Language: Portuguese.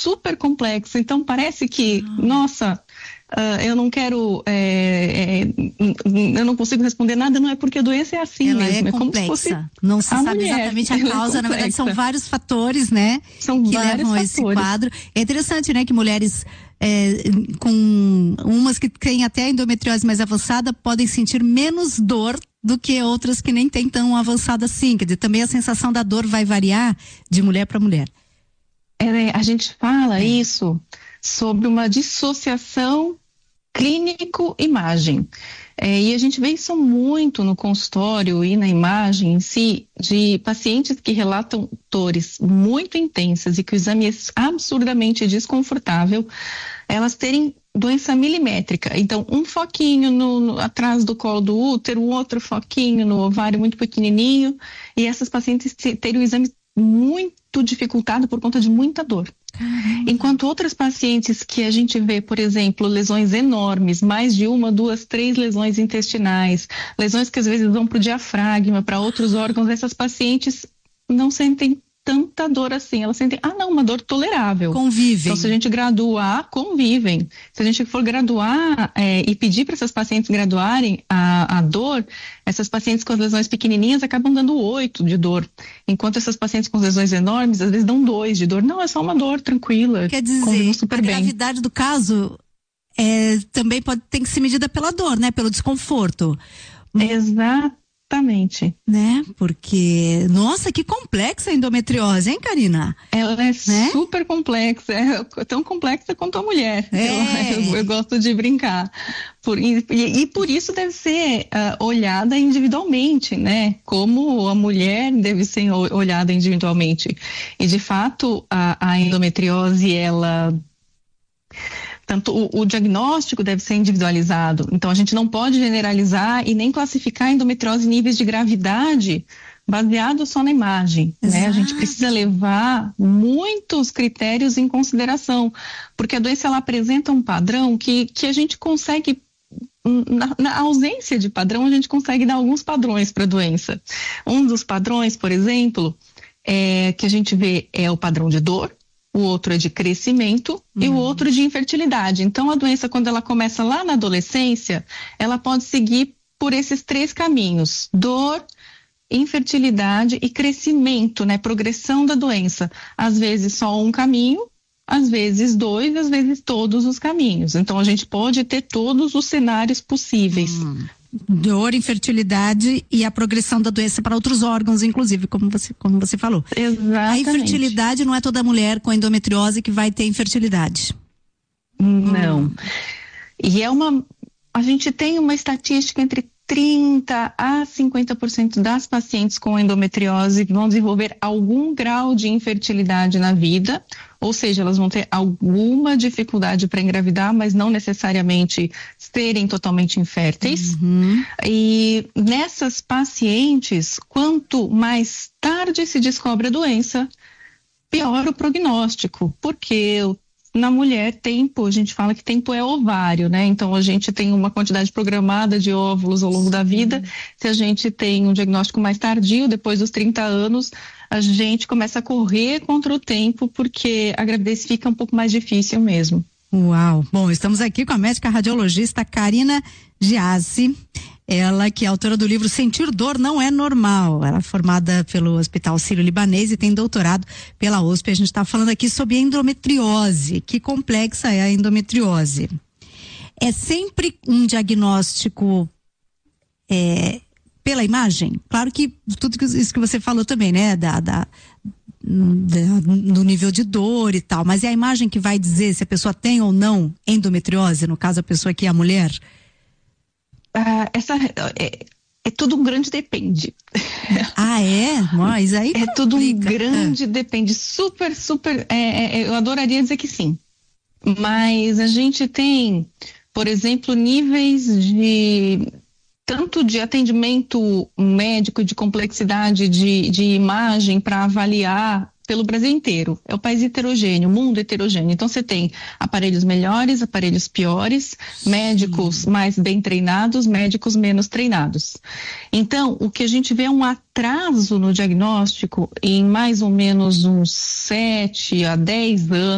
super complexo. Então parece que, nossa, eu não quero, eu não consigo responder nada, não é porque a doença é assim ela mesmo. É complexa. Não se sabe exatamente a causa, na verdade são vários fatores, né? São que vários levam a fatores. esse quadro. É interessante, né, que mulheres com umas que têm até a endometriose mais avançada podem sentir menos dor do que outras que nem têm tão avançada assim. Quer dizer, também a sensação da dor vai variar de mulher para mulher. A gente fala isso sobre uma dissociação clínico-imagem. E a gente vê isso muito no consultório e na imagem em si, de pacientes que relatam dores muito intensas e que o exame é absurdamente desconfortável, elas terem doença milimétrica. Então, um foquinho atrás do colo do útero, outro foquinho no ovário muito pequenininho, e essas pacientes terem o exame muito dificultado por conta de muita dor. Enquanto outras pacientes que a gente vê, por exemplo, lesões enormes, mais de 1, 2, 3 lesões intestinais, lesões que às vezes vão para o diafragma, para outros órgãos, essas pacientes não sentem tanta dor assim, elas sentem, uma dor tolerável. Convivem. Então, se a gente graduar, convivem. Se a gente for graduar e pedir para essas pacientes graduarem a dor, essas pacientes com as lesões pequenininhas acabam dando 8 de dor. Enquanto essas pacientes com lesões enormes, às vezes dão 2 de dor. Não, é só uma dor tranquila. Quer dizer, super a bem. gravidade do caso também tem que ser medida pela dor, né? Pelo desconforto. Exatamente. Né? Porque, nossa, que complexa a endometriose, hein, Karina? Ela é super complexa, tão complexa quanto a mulher. Eu gosto de brincar. E por isso deve ser olhada individualmente, né? Como a mulher deve ser olhada individualmente. E, de fato, a endometriose, tanto o diagnóstico deve ser individualizado. Então, a gente não pode generalizar e nem classificar a endometriose em níveis de gravidade baseado só na imagem, né? A gente precisa levar muitos critérios em consideração, porque a doença ela apresenta um padrão que a gente consegue, na ausência de padrão, a gente consegue dar alguns padrões para a doença. Um dos padrões, por exemplo, que a gente vê é o padrão de dor, o outro é de crescimento e o outro de infertilidade. Então, a doença, quando ela começa lá na adolescência, ela pode seguir por esses 3 caminhos: dor, infertilidade e crescimento, né? Progressão da doença. Às vezes só um caminho, às vezes 2, às vezes todos os caminhos. Então, a gente pode ter todos os cenários possíveis. Dor, infertilidade e a progressão da doença para outros órgãos, inclusive, como você falou. Exatamente. A infertilidade não é toda mulher com endometriose que vai ter infertilidade. Não. E a gente tem uma estatística entre 30% a 50% das pacientes com endometriose vão desenvolver algum grau de infertilidade na vida, ou seja, elas vão ter alguma dificuldade para engravidar, mas não necessariamente serem totalmente inférteis. E nessas pacientes, quanto mais tarde se descobre a doença, pior o prognóstico, porque na mulher, a gente fala que tempo é ovário, né? Então, a gente tem uma quantidade programada de óvulos ao longo da vida. Se a gente tem um diagnóstico mais tardio, depois dos 30 anos, a gente começa a correr contra o tempo, porque a gravidez fica um pouco mais difícil mesmo. Uau! Bom, estamos aqui com a médica radiologista Karina Giassi. Ela que é autora do livro Sentir Dor Não É Normal. Ela é formada pelo Hospital Sírio-Libanês e tem doutorado pela USP. A gente está falando aqui sobre endometriose. Que complexa é a endometriose? É sempre um diagnóstico pela imagem? Claro que tudo isso que você falou também, né? Do nível de dor e tal. Mas é a imagem que vai dizer se a pessoa tem ou não endometriose, no caso a pessoa que é a mulher? É tudo um grande depende. Mas aí é tudo um grande depende. Super, eu adoraria dizer que sim. Mas a gente tem, por exemplo, níveis tanto de atendimento médico, de complexidade de imagem para avaliar pelo Brasil inteiro. É o país heterogêneo, o mundo heterogêneo. Então, você tem aparelhos melhores, aparelhos piores, médicos mais bem treinados, médicos menos treinados. Então, o que a gente vê é um atraso no diagnóstico em mais ou menos uns 7 a 10 anos.